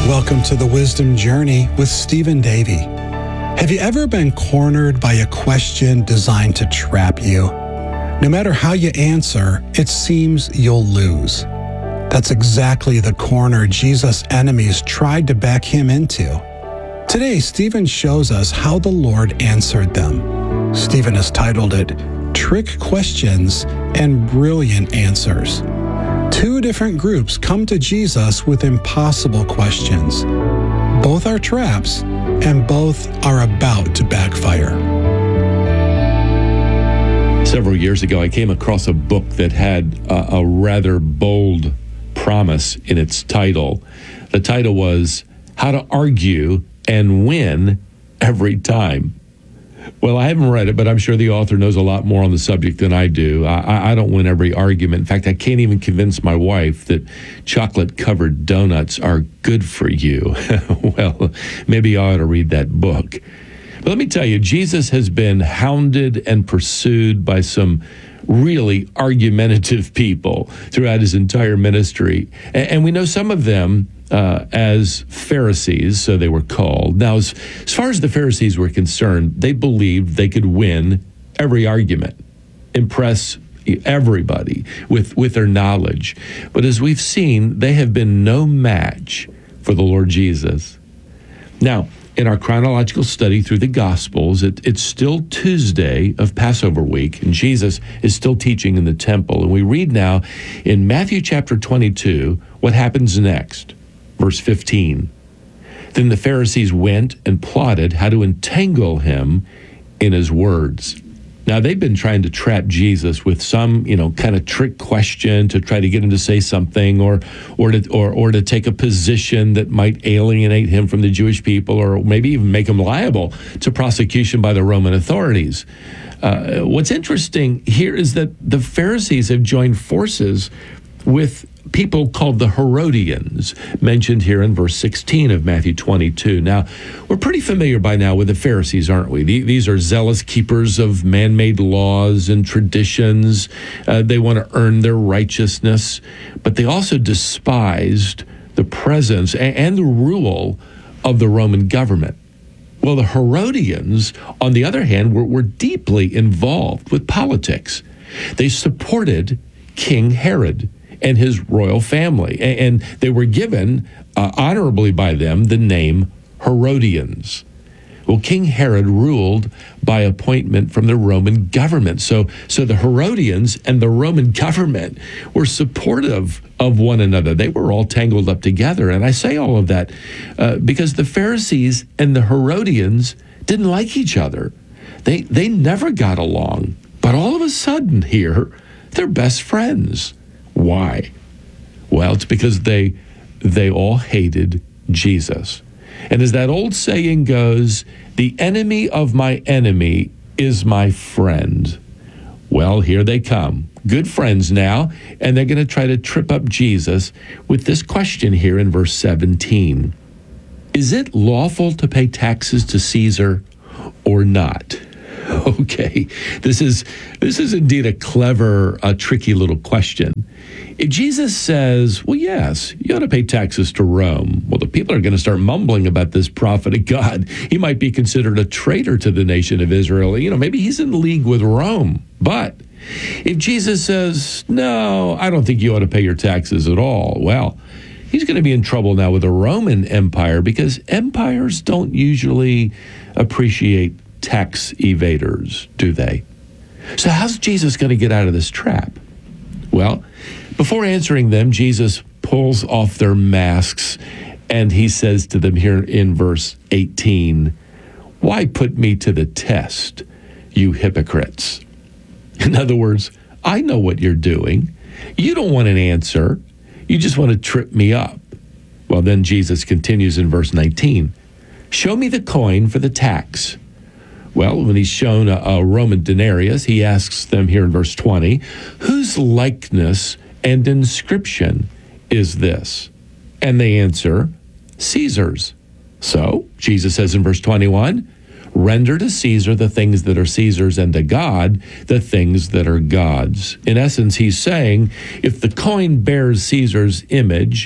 Welcome to the Wisdom Journey with Stephen Davey. Have you ever been cornered by a question designed to trap you? No matter how you answer, it seems you'll lose. That's exactly the corner Jesus' enemies tried to back him into. Today, Stephen shows us how the Lord answered them. Stephen has titled it, Trick Questions and Brilliant Answers. Two different groups come to Jesus with impossible questions. Both are traps, and both are about to backfire. Several years ago, I came across a book that had a rather bold promise in its title. The title was How to Argue and Win Every Time. Well, I haven't read it, but I'm sure the author knows a lot more on the subject than I do. I don't win every argument. In fact, I can't even convince my wife that chocolate-covered donuts are good for you. Well, maybe I ought to read that book. But let me tell you, Jesus has been hounded and pursued by some really argumentative people throughout his entire ministry. And we know some of them as Pharisees, so they were called. Now, as far as the Pharisees were concerned, they believed they could win every argument, impress everybody with their knowledge. But as we've seen, they have been no match for the Lord Jesus. Now, in our chronological study through the Gospels, it's still Tuesday of Passover week, and Jesus is still teaching in the temple. And we read now in Matthew chapter 22 what happens next. Verse 15, Then the Pharisees went and plotted how to entangle him in his words. Now, they've been trying to trap Jesus with some, kind of trick question to try to get him to say something or to take a position that might alienate him from the Jewish people or maybe even make him liable to prosecution by the Roman authorities. What's interesting here is that the Pharisees have joined forces with people called the Herodians, mentioned here in verse 16 of Matthew 22. Now, we're pretty familiar by now with the Pharisees, aren't we? These are zealous keepers of man-made laws and traditions. They want to earn their righteousness, but they also despised the presence and the rule of the Roman government. Well, the Herodians, on the other hand, were deeply involved with politics. They supported King Herod and his royal family. And they were given, honorably by them, the name Herodians. Well, King Herod ruled by appointment from the Roman government. So the Herodians and the Roman government were supportive of one another. They were all tangled up together. And I say all of that because the Pharisees and the Herodians didn't like each other. They never got along. But all of a sudden here, they're best friends. Why? Well, it's because they all hated Jesus. And as that old saying goes, the enemy of my enemy is my friend. Well, here they come. Good friends now, and they're going to try to trip up Jesus with this question here in verse 17. Is it lawful to pay taxes to Caesar or not? Okay, this is indeed a clever, tricky little question. If Jesus says, well, yes, you ought to pay taxes to Rome, well, the people are going to start mumbling about this prophet of God. He might be considered a traitor to the nation of Israel. Maybe he's in league with Rome. But if Jesus says, no, I don't think you ought to pay your taxes at all, well, he's going to be in trouble now with the Roman Empire because empires don't usually appreciate tax evaders, do they? So how's Jesus going to get out of this trap? Well, before answering them, Jesus pulls off their masks and he says to them here in verse 18, why put me to the test, you hypocrites? In other words, I know what you're doing. You don't want an answer. You just want to trip me up. Well, then Jesus continues in verse 19, show me the coin for the tax. Well, when he's shown a Roman denarius, he asks them here in verse 20, whose likeness and inscription is this? And they answer, Caesar's. So Jesus says in verse 21, render to Caesar the things that are Caesar's and to God the things that are God's. In essence, he's saying, if the coin bears Caesar's image,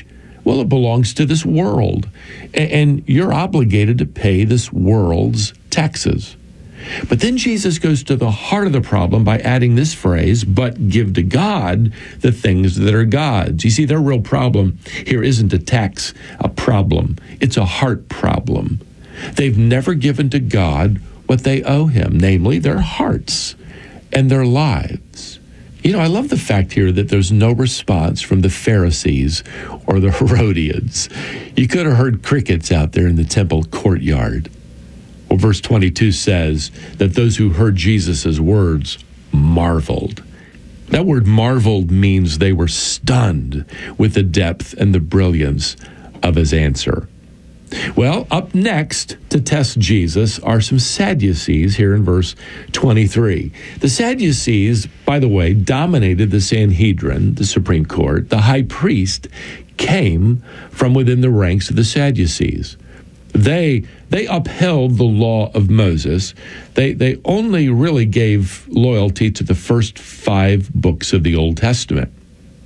Well, it belongs to this world, and you're obligated to pay this world's taxes. But then Jesus goes to the heart of the problem by adding this phrase, but give to God the things that are God's. You see, their real problem here isn't a tax problem. It's a heart problem. They've never given to God what they owe him, namely their hearts and their lives. You know, I love the fact here that there's no response from the Pharisees or the Herodians. You could have heard crickets out there in the temple courtyard. Well, verse 22 says that those who heard Jesus' words marveled. That word marveled means they were stunned with the depth and the brilliance of his answer. Well, up next to test Jesus are some Sadducees here in verse 23. The Sadducees, by the way, dominated the Sanhedrin, the Supreme Court. The high priest came from within the ranks of the Sadducees. They upheld the law of Moses. They only really gave loyalty to the first 5 books of the Old Testament.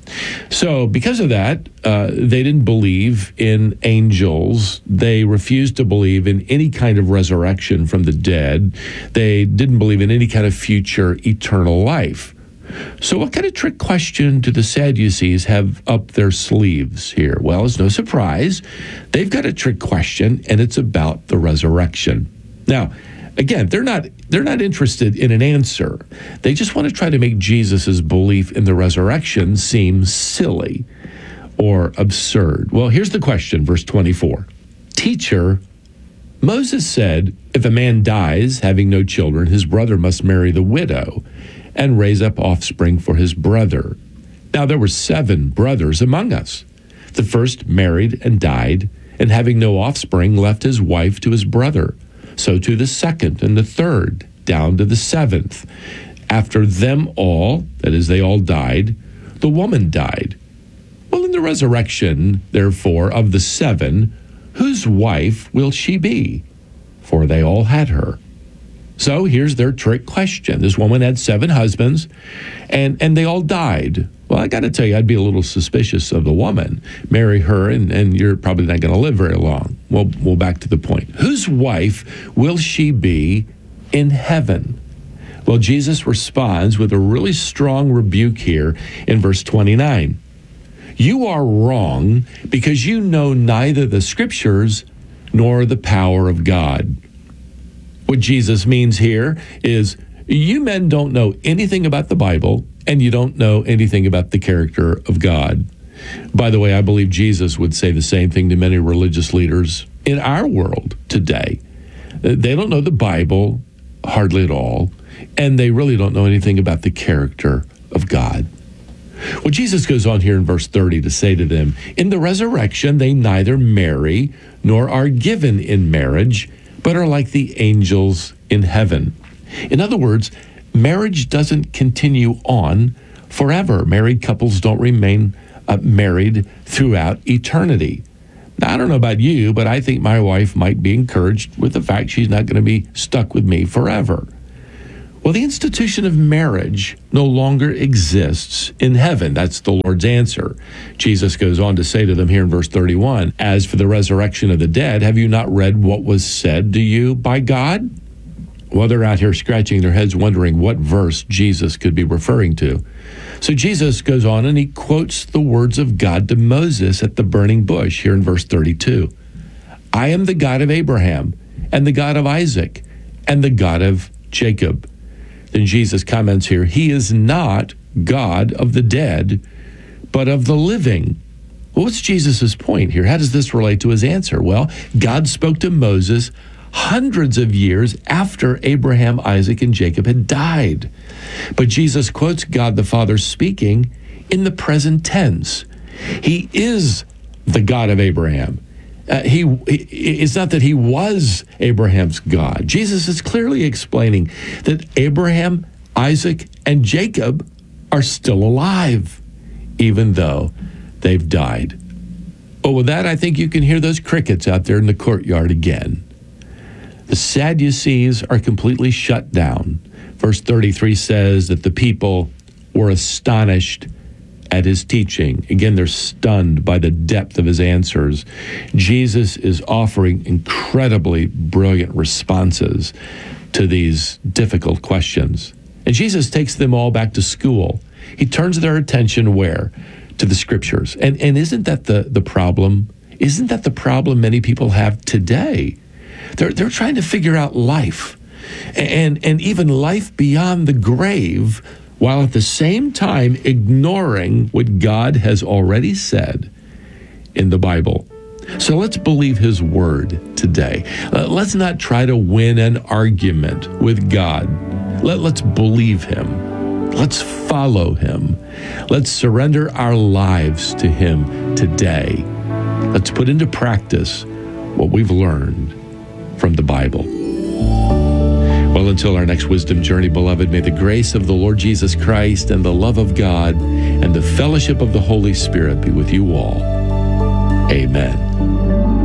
So because of that, they didn't believe in angels. They refused to believe in any kind of resurrection from the dead. They didn't believe in any kind of future eternal life. So what kind of trick question do the Sadducees have up their sleeves here? Well, it's no surprise. They've got a trick question, and it's about the resurrection. Now, again, they're not interested in an answer. They just want to try to make Jesus' belief in the resurrection seem silly or absurd. Well, here's the question, verse 24. Teacher, Moses said, if a man dies having no children, his brother must marry the widow and raise up offspring for his brother. Now there were 7 brothers among us. The first married and died, and having no offspring, left his wife to his brother. So to the second and the third, down to the 7th. After them all, that is, they all died, the woman died. Well, in the resurrection, therefore, of the 7, whose wife will she be? For they all had her. So here's their trick question. This woman had 7 husbands, and they all died. Well, I got to tell you, I'd be a little suspicious of the woman. Marry her, and you're probably not going to live very long. Well, back to the point. Whose wife will she be in heaven? Well, Jesus responds with a really strong rebuke here in verse 29. You are wrong because you know neither the scriptures nor the power of God. What Jesus means here is you men don't know anything about the Bible, and you don't know anything about the character of God. By the way, I believe Jesus would say the same thing to many religious leaders in our world today. They don't know the Bible hardly at all, and they really don't know anything about the character of God. Well, Jesus goes on here in verse 30 to say to them, in the resurrection they neither marry nor are given in marriage, but are like the angels in heaven. In other words, marriage doesn't continue on forever. Married couples don't remain married throughout eternity. Now, I don't know about you, but I think my wife might be encouraged with the fact she's not going to be stuck with me forever. Well, the institution of marriage no longer exists in heaven. That's the Lord's answer. Jesus goes on to say to them here in verse 31, as for the resurrection of the dead, have you not read what was said to you by God? Well, they're out here scratching their heads wondering what verse Jesus could be referring to. So Jesus goes on and he quotes the words of God to Moses at the burning bush here in verse 32. I am the God of Abraham and the God of Isaac and the God of Jacob. Then Jesus comments here, he is not God of the dead, but of the living. Well, what's Jesus' point here? How does this relate to his answer? Well, God spoke to Moses hundreds of years after Abraham, Isaac, and Jacob had died. But Jesus quotes God the Father speaking in the present tense. He is the God of Abraham. It's not that he was Abraham's God. Jesus is clearly explaining that Abraham, Isaac, and Jacob are still alive, even though they've died. But with that, I think you can hear those crickets out there in the courtyard again. The Sadducees are completely shut down. Verse 33 says that the people were astonished at his teaching. Again, they're stunned by the depth of his answers. Jesus is offering incredibly brilliant responses to these difficult questions. And Jesus takes them all back to school. He turns their attention where? To the scriptures. And isn't that the problem? Isn't that the problem many people have today? They're trying to figure out life and even life beyond the grave, while at the same time ignoring what God has already said in the Bible. So let's believe his word today. Let's not try to win an argument with God. Let's believe him. Let's follow him. Let's surrender our lives to him today. Let's put into practice what we've learned from the Bible. Well, until our next wisdom journey, beloved, may the grace of the Lord Jesus Christ and the love of God and the fellowship of the Holy Spirit be with you all. Amen.